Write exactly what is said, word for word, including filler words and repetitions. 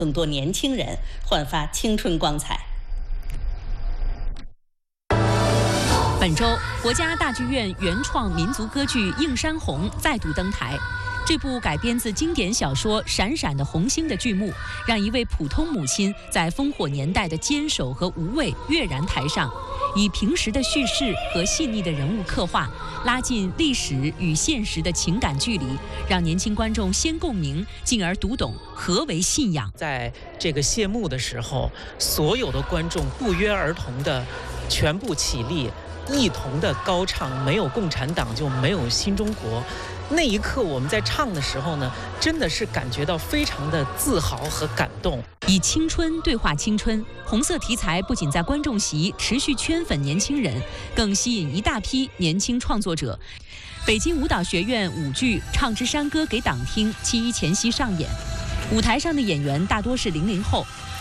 更多年轻人焕发青春光彩。 本周，国家大剧院原创民族歌剧《映山红》再度登台。这部改编自经典小说《闪闪的红星》的剧目，让一位普通母亲在烽火年代的坚守和无畏跃然台上，以平实的叙事和细腻的人物刻画，拉近历史与现实的情感距离，让年轻观众先共鸣，进而读懂何为信仰。 在这个谢幕的时候，所有的观众不约而同的全部起立，一同的高唱“没有共产党就没有新中国”。那一刻，我们在唱的时候呢，真的是感觉到非常的自豪和感动。 以青春对话青春，红色题材不仅在观众席持续圈粉年轻人，更吸引一大批年轻创作者。北京舞蹈学院舞剧《唱支山歌给党听》七一前夕上演，舞台上的演员大多是零零后。